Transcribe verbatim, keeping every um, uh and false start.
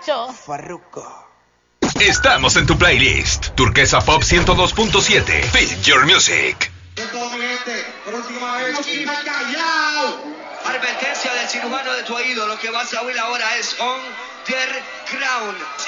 muchacho. Farruko. Estamos en tu playlist. Turquesa Pop ciento dos punto siete. Fit Your Music. Advertencia del cirujano de tu oído. Lo que vas a oír ahora es On The Ground.